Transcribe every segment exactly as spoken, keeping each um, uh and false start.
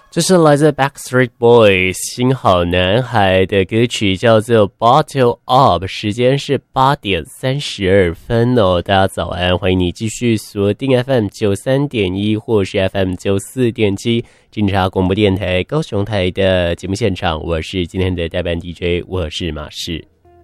这是来自 Backstreet Boys 新好男孩的歌曲，叫做 Bottle Up， 时间是八点三十二分哦。大家早安，欢迎你继续锁定 F M 九十三点一 或是 F M 九十四点七 警察广播电台高雄台的节目现场，我是今天的代班 D J， 我是马士。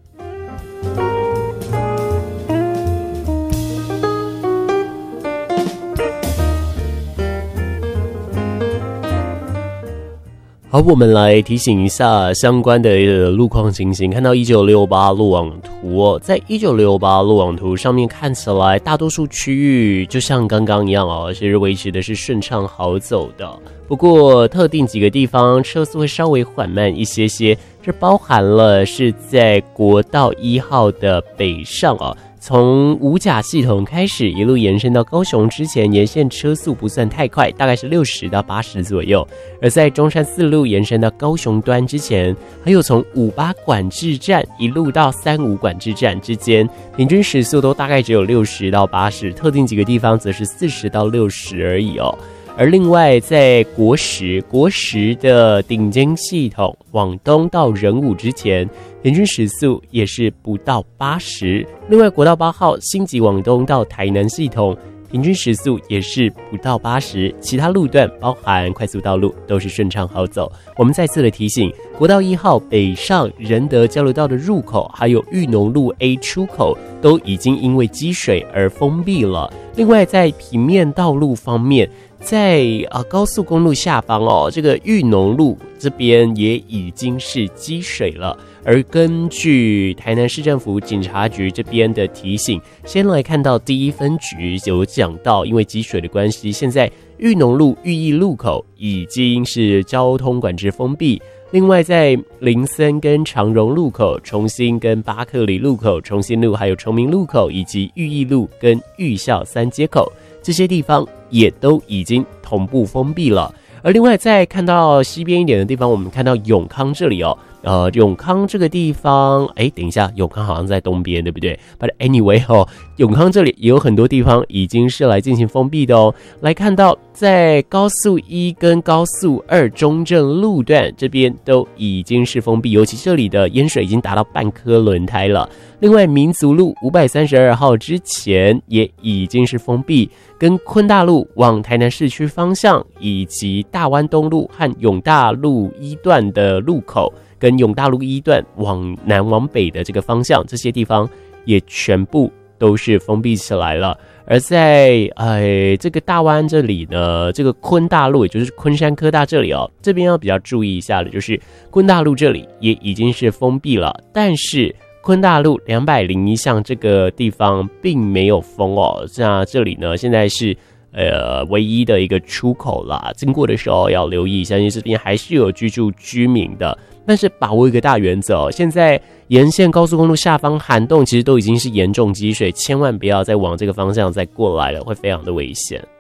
好，我们来提醒一下相关的路况情形。看到一九六八路网图哦，在一九六八路网图上面看起来，大多数区域就像刚刚一样哦，其实维持的是顺畅好走的。不过特定几个地方车速会稍微缓慢一些些，这包含了是在国道一号的北上哦。从五甲系统开始一路延伸到高雄之前，沿线车速不算太快，大概是六十到八十左右。而在中山四路延伸到高雄端之前，还有从五八管制站一路到三五管制站之间，平均时速都大概只有六十到八十，特定几个地方则是四十到六十而已哦。而另外在国十国十的顶尖系统往东到仁武之前，平均时速也是不到八十。另外国道八号新集往东到台南系统，平均时速也是不到八十，其他路段包含快速道路都是顺畅好走。我们再次的提醒，国道一号北上仁德交流道的入口，还有裕农路 A 出口都已经因为积水而封闭了。另外在平面道路方面，在啊高速公路下方哦，这个裕农路这边也已经是积水了。而根据台南市政府警察局这边的提醒，先来看到第一分局有讲到，因为积水的关系，现在裕农路裕义路口已经是交通管制封闭。另外在林森跟长荣路口、重新跟巴克里路口、重新路还有崇明路口以及裕义路跟裕孝三街口，这些地方也都已经同步封闭了。而另外再看到西边一点的地方，我们看到永康这里哦，呃，永康这个地方，哎，等一下，永康好像在东边，对不对 ？But anyway 哦，永康这里也有很多地方已经是来进行封闭的哦。来看到在高速一跟高速二中正路段这边都已经是封闭，尤其这里的淹水已经达到半颗轮胎了。另外，民族路五百三十二号之前也已经是封闭，跟昆大路往台南市区方向，以及大湾东路和永大路一段的路口，跟永大路一段往南往北的这个方向，这些地方也全部都是封闭起来了。而在呃这个大湾这里呢，这个昆大路也就是昆山科大这里哦，这边要比较注意一下的就是昆大路这里也已经是封闭了，但是昆大路两百零一巷这个地方并没有封哦，那这里呢现在是呃唯一的一个出口啦，经过的时候要留意一下，因为这边还是有居住居民的。但是把握一个大原则哦，现在沿线高速公路下方涵洞其实都已经是严重积水，千万不要再往这个方向再过来了，会非常的危险。